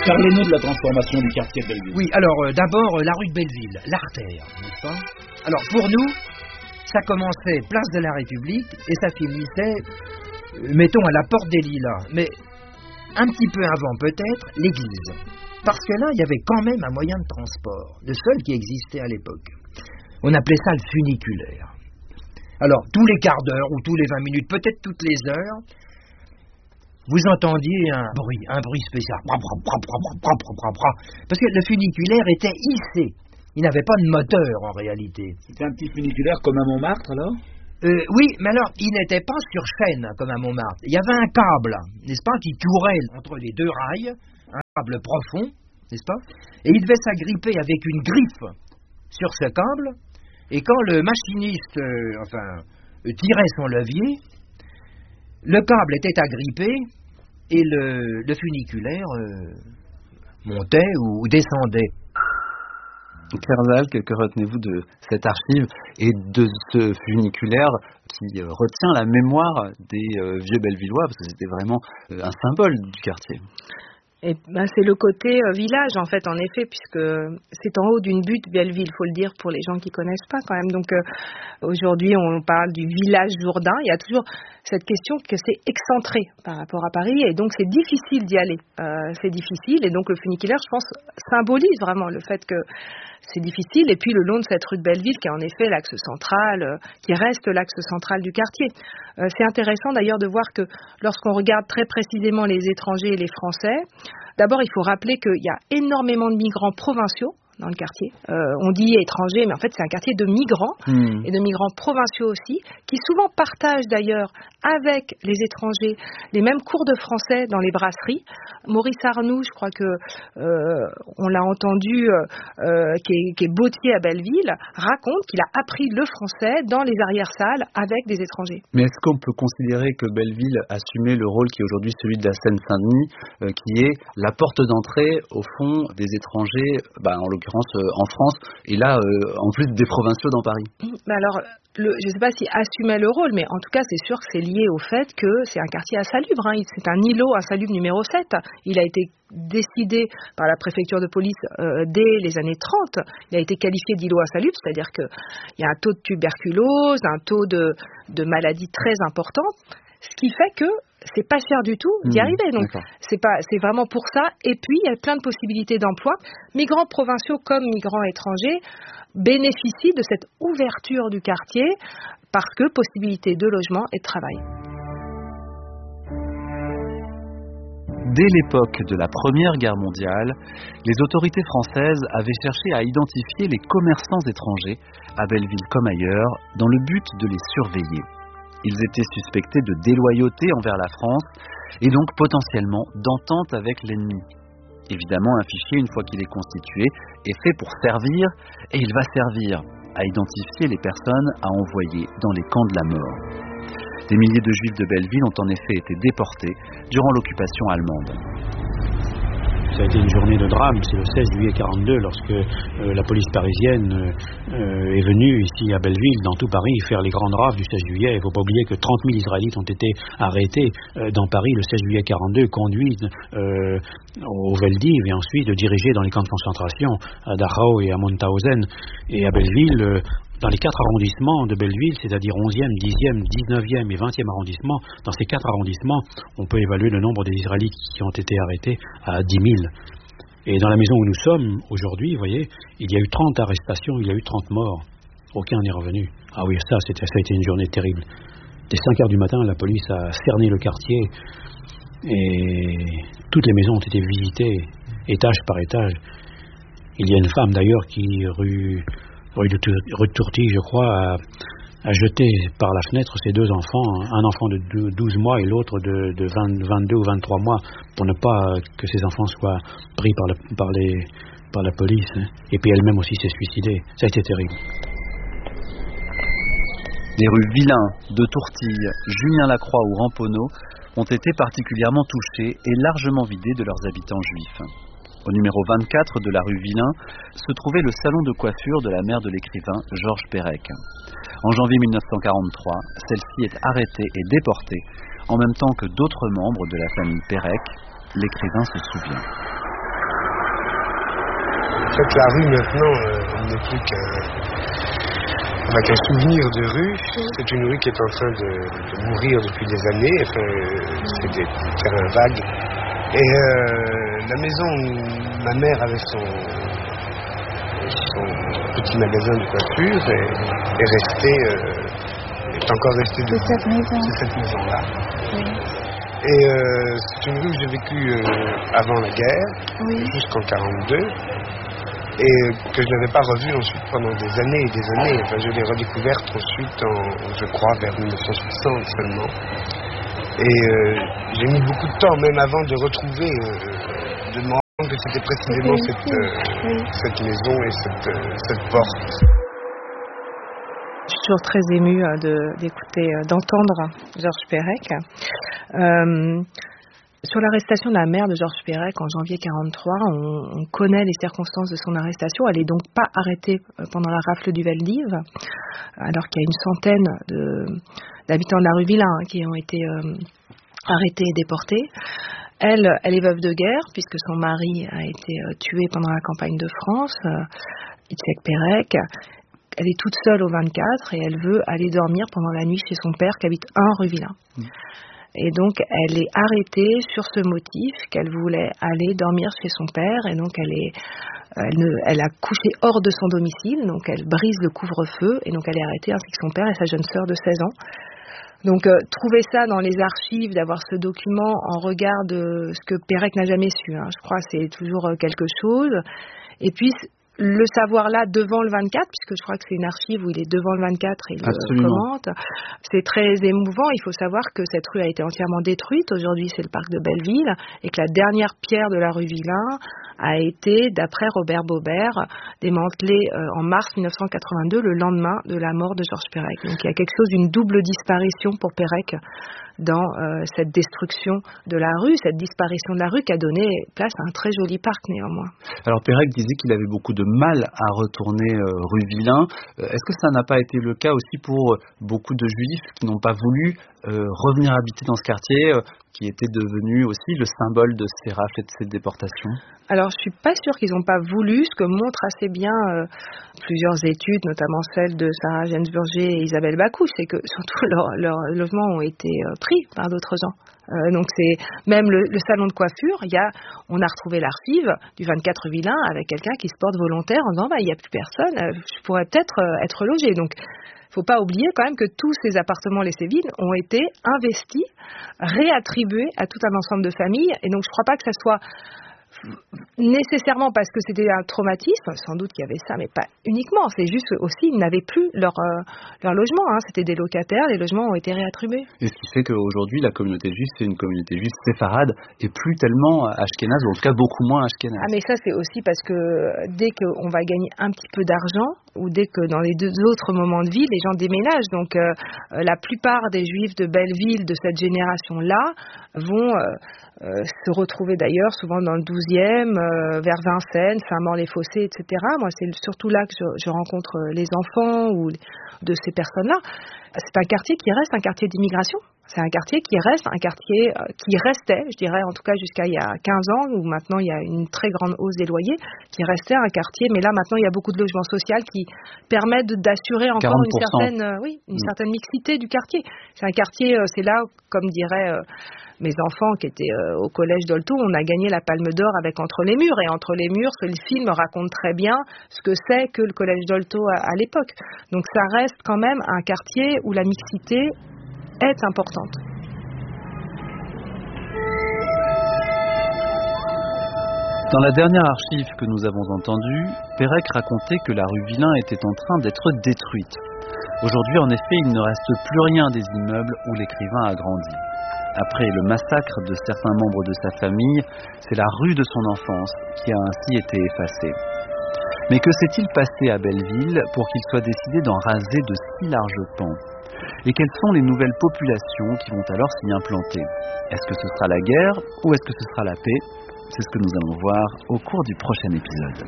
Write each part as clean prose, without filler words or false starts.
Parlez-nous de la transformation du quartier de Belleville. Oui, alors d'abord la rue de Belleville, l'artère, n'est-ce pas? Alors pour nous, ça commençait place de la République et ça finissait, mettons, à la porte des Lilas. Mais un petit peu avant peut-être, l'église. Parce que là, il y avait quand même un moyen de transport, le seul qui existait à l'époque. On appelait ça le funiculaire. Alors, tous les quarts d'heure ou tous les 20 minutes, peut-être toutes les heures, vous entendiez un bruit spécial. Parce que le funiculaire était hissé. Il n'avait pas de moteur en réalité. C'était un petit funiculaire comme à Montmartre alors? Oui, mais alors, il n'était pas sur chaîne comme à Montmartre. Il y avait un câble, n'est-ce pas, qui courait entre les deux rails, un câble profond, n'est-ce pas? Et il devait s'agripper avec une griffe sur ce câble, et quand le machiniste tirait son levier, le câble était agrippé, et le funiculaire montait ou descendait. Claire Zalck, que retenez-vous de cette archive et de ce funiculaire qui retient la mémoire des vieux Bellevillois, parce que c'était vraiment un symbole du quartier? Et c'est le côté village en fait, en effet, puisque c'est en haut d'une butte Belleville, faut le dire pour les gens qui connaissent pas quand même. Donc aujourd'hui on parle du village Jourdain. Il y a toujours cette question que c'est excentré par rapport à Paris et donc c'est difficile d'y aller. C'est difficile et donc le funiculaire, je pense, symbolise vraiment le fait que c'est difficile. Et puis le long de cette rue de Belleville, qui est en effet l'axe central, qui reste l'axe central du quartier. C'est intéressant d'ailleurs de voir que lorsqu'on regarde très précisément les étrangers et les Français, d'abord il faut rappeler qu'il y a énormément de migrants provinciaux dans le quartier. On dit étrangers, mais en fait c'est un quartier de migrants et de migrants provinciaux aussi, qui souvent partagent d'ailleurs avec les étrangers les mêmes cours de français dans les brasseries. Maurice Arnoux, je crois que on l'a entendu, qui est bottier à Belleville, raconte qu'il a appris le français dans les arrière-salles avec des étrangers. Mais est-ce qu'on peut considérer que Belleville assumait le rôle qui est aujourd'hui celui de la Seine-Saint-Denis, qui est la porte d'entrée au fond des étrangers, en l'occurrence en France, et là en plus des provinciaux dans Paris? Alors, je ne sais pas si assumait le rôle, mais en tout cas c'est sûr que c'est lié au fait que c'est un quartier insalubre, c'est un îlot insalubre numéro 7. Il a été décidé par la préfecture de police dès les années 30. Il a été qualifié d'îlot insalubre, c'est-à-dire qu'il y a un taux de tuberculose, un taux de maladies très important, ce qui fait que c'est pas cher du tout d'y arriver. Donc c'est vraiment pour ça. Et puis il y a plein de possibilités d'emploi. Migrants provinciaux comme migrants étrangers bénéficient de cette ouverture du quartier parce que possibilité de logement et de travail. Dès l'époque de la Première Guerre mondiale, les autorités françaises avaient cherché à identifier les commerçants étrangers, à Belleville comme ailleurs, dans le but de les surveiller. Ils étaient suspectés de déloyauté envers la France et donc potentiellement d'entente avec l'ennemi. Évidemment, un fichier, une fois qu'il est constitué, est fait pour servir, et il va servir à identifier les personnes à envoyer dans les camps de la mort. Des milliers de Juifs de Belleville ont en effet été déportés durant l'occupation allemande. Ça a été une journée de drame, c'est le 16 juillet 42 lorsque la police parisienne est venue ici à Belleville, dans tout Paris, faire les grandes rafles du 16 juillet. Il ne faut pas oublier que 30 000 Israélites ont été arrêtés dans Paris le 16 juillet 42, conduits au Veldiv et ensuite dirigés dans les camps de concentration à Dachau et à Mauthausen. Et à Belleville, dans les 4 arrondissements de Belleville, c'est-à-dire 11e, 10e, 19e et 20e arrondissement, dans ces 4 arrondissements, on peut évaluer le nombre des Israélites qui ont été arrêtés à 10 000. Et dans la maison où nous sommes aujourd'hui, vous voyez, il y a eu 30 arrestations, il y a eu 30 morts. Aucun n'est revenu. Ah oui, ça a été une journée terrible. Dès 5 heures du matin, la police a cerné le quartier et toutes les maisons ont été visitées, étage par étage. Il y a une femme d'ailleurs qui, rue de Tourty, je crois, a jeté par la fenêtre ses 2 enfants, un enfant de 12 mois et l'autre de 22 ou 23 mois, pour ne pas que ces enfants soient pris par la police. Et puis elle-même aussi s'est suicidée. Ça a été terrible. Les rues Villain, de Tourtille, Julien-Lacroix ou Ramponneau ont été particulièrement touchées et largement vidées de leurs habitants juifs. Au numéro 24 de la rue Villain se trouvait le salon de coiffure de la mère de l'écrivain Georges Perec. En janvier 1943, celle-ci est arrêtée et déportée, en même temps que d'autres membres de la famille Perec. L'écrivain se souvient. En fait, la rue maintenant n'est plus qu'un souvenir de rue. C'est une rue qui est en train de mourir depuis des années. Enfin, c'est des terrains vagues. Et la maison où ma mère avait son petit magasin de coiffure est encore restée de cette maison-là. Oui. Et c'est une rue où j'ai vécu avant la guerre, jusqu'en 1942. Et que je n'avais pas revue ensuite pendant des années et des années. Enfin, je l'ai redécouverte ensuite, je crois, vers 1960 seulement. Et j'ai mis beaucoup de temps, même avant de retrouver, de me rendre compte que c'était précisément cette maison et cette porte. Je suis toujours très émue d'entendre Georges Perec. Sur l'arrestation de la mère de Georges Perec en janvier 1943, on connaît les circonstances de son arrestation. Elle n'est donc pas arrêtée pendant la rafle du Veldiv, alors qu'il y a une centaine d'habitants de la rue Villain qui ont été arrêtés et déportés. Elle est veuve de guerre, puisque son mari a été tué pendant la campagne de France, Itzhak Perec. Elle est toute seule au 24 et elle veut aller dormir pendant la nuit chez son père qui habite 1 rue Villain. Et donc, elle est arrêtée sur ce motif qu'elle voulait aller dormir chez son père. Et donc, elle a couché hors de son domicile. Donc, elle brise le couvre-feu. Et donc, elle est arrêtée ainsi que son père et sa jeune sœur de 16 ans. Donc, trouver ça dans les archives, d'avoir ce document en regard de ce que Perec n'a jamais su, je crois que c'est toujours quelque chose. Et puis, le savoir là devant le 24, puisque je crois que c'est une archive où il est devant le 24 et il le commente, c'est très émouvant. Il faut savoir que cette rue a été entièrement détruite. Aujourd'hui, c'est le parc de Belleville et que la dernière pierre de la rue Villain a été, d'après Robert Baubert, démantelée en mars 1982, le lendemain de la mort de Georges Perec. Donc il y a quelque chose d'une double disparition pour Perec dans cette destruction de la rue, cette disparition de la rue qui a donné place à un très joli parc néanmoins. Alors Perec disait qu'il avait beaucoup de mal à retourner rue Villain. Est-ce que ça n'a pas été le cas aussi pour beaucoup de juifs qui n'ont pas voulu revenir habiter dans ce quartier qui était devenu aussi le symbole de ces rafles et de ces déportations? Alors, je suis pas sûre qu'ils n'ont pas voulu. Ce que montrent assez bien plusieurs études, notamment celles de Sarah Gainsburger et Isabelle Bacouche, c'est que surtout leurs logements ont été pris par d'autres gens. Donc c'est même le salon de coiffure. On a retrouvé l'archive du 24 Villain avec quelqu'un qui se porte volontaire en disant il n'y a plus personne, je pourrais peut-être être logé. Donc faut pas oublier quand même que tous ces appartements laissés vides ont été investis, réattribués à tout un ensemble de familles. Et donc je crois pas que ça soit nécessairement parce que c'était un traumatisme, sans doute qu'il y avait ça, mais pas uniquement. C'est juste aussi ils n'avaient plus leur logement. C'était des locataires, les logements ont été réattribués. Et ce qui fait qu'aujourd'hui, la communauté juive, c'est une communauté juive séfarade et plus tellement ashkénaze, ou en tout cas beaucoup moins ashkénaze. Mais ça, c'est aussi parce que dès qu'on va gagner un petit peu d'argent, ou dès que dans les deux autres moments de vie, les gens déménagent. Donc la plupart des juifs de Belleville, de cette génération-là, vont se retrouver d'ailleurs souvent dans le 12e, vers Vincennes, Saint-Maur-les-Fossés, etc. Moi, c'est surtout là que je rencontre les enfants ou de ces personnes-là. C'est un quartier qui reste un quartier d'immigration. C'est un quartier qui reste un quartier qui restait, je dirais en tout cas jusqu'à il y a 15 ans, où maintenant il y a une très grande hausse des loyers, qui restait un quartier, mais là maintenant il y a beaucoup de logements sociaux qui permettent d'assurer encore une certaine mixité du quartier. C'est un quartier, c'est là, comme diraient mes enfants qui étaient au collège d'Olto, on a gagné la Palme d'Or avec Entre les murs, et Entre les murs, le film raconte très bien ce que c'est que le collège d'Olto à l'époque. Donc ça reste quand même un quartier où la mixité est importante. Dans la dernière archive que nous avons entendue, Perec racontait que la rue Villain était en train d'être détruite. Aujourd'hui, en effet, il ne reste plus rien des immeubles où l'écrivain a grandi. Après le massacre de certains membres de sa famille, c'est la rue de son enfance qui a ainsi été effacée. Mais que s'est-il passé à Belleville pour qu'il soit décidé d'en raser de si larges pans ? Et quelles sont les nouvelles populations qui vont alors s'y implanter ? Est-ce que ce sera la guerre ou est-ce que ce sera la paix ? C'est ce que nous allons voir au cours du prochain épisode.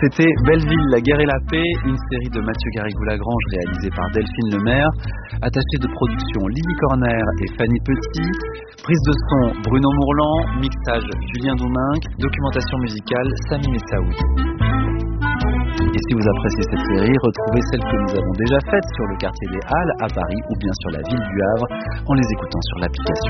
C'était Belleville, la guerre et la paix, une série de Mathieu Garrigou-Lagrange réalisée par Delphine Lemaire, attachée de production Lily Corner et Fanny Petit, prise de son Bruno Mourlan, mixage Julien Douminc, documentation musicale Sami Messaoudi. Et si vous appréciez cette série, retrouvez celles que nous avons déjà faites sur le quartier des Halles à Paris ou bien sur la ville du Havre en les écoutant sur l'application